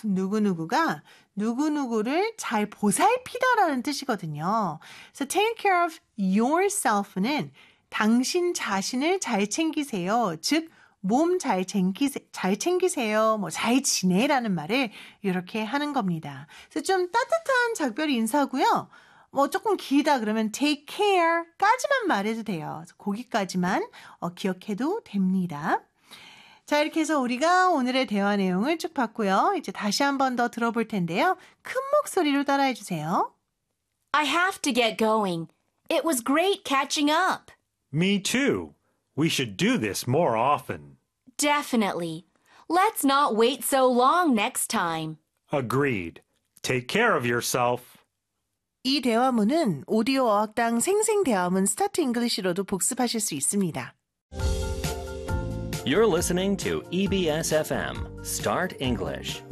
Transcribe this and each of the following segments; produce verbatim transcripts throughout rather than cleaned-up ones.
누구누구가 누구누구를 잘 보살피다라는 뜻이거든요. So take care of yourself는 당신 자신을 잘 챙기세요. 즉, 몸 잘 챙기세, 잘 챙기세요. 뭐, 잘 지내라는 말을 이렇게 하는 겁니다. 그래서 좀 따뜻한 작별 인사고요. 뭐, 조금 길다 그러면 take care 까지만 말해도 돼요. 거기까지만 어, 기억해도 됩니다. 자, 이렇게 해서 우리가 오늘의 대화 내용을 쭉 봤고요. 이제 다시 한 번 더 들어볼 텐데요. 큰 목소리로 따라해 주세요. I have to get going. It was great catching up. Me too. We should do this more often. Definitely. Let's not wait so long next time. Agreed. Take care of yourself. 이 대화문은 오디오 어학당 생생대화문 스타트 잉글리시로도 복습하실 수 있습니다. You're listening to E B S F M, Start English.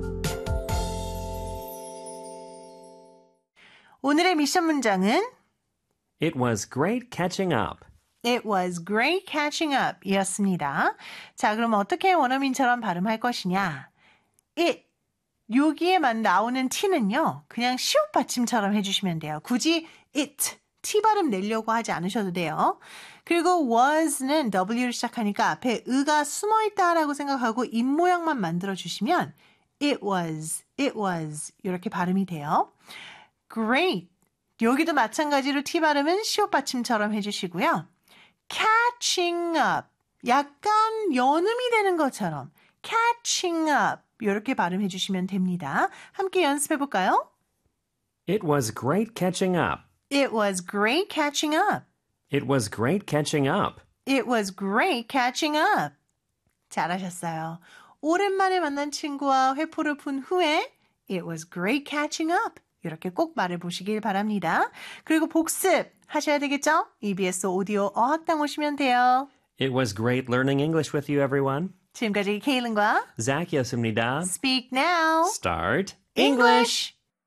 오늘의 미션 문장은 It was great catching up. It was great catching up 이었습니다. 자, 그럼 어떻게 원어민처럼 발음할 것이냐? It, 여기에만 나오는 t는요. 그냥 시옷 받침처럼 해주시면 돼요. 굳이 it, t 발음 내려고 하지 않으셔도 돼요. 그리고 was는 w를 시작하니까 앞에 의가 숨어있다라고 생각하고 입모양만 만들어주시면 it was, it was 이렇게 발음이 돼요. Great, 여기도 마찬가지로 t 발음은 시옷 받침처럼 해주시고요. Catching up, 약간 연음이 되는 것처럼 catching up 이렇게 발음해 주시면 됩니다. 함께 연습해 볼까요? It was great catching up. It was great catching up. It was great catching up. It was great catching up. 잘하셨어요. 오랜만에 만난 친구와 회포를 푼 후에 It was great catching up. 이렇게 꼭 말해 보시길 바랍니다. 그리고 복습 하셔야 되겠죠? 이비에스 오디오 어학당 오시면 돼요. It was great learning English with you, everyone. 지금까지 케일린과 Zach이었습니다. Speak Now. Start English.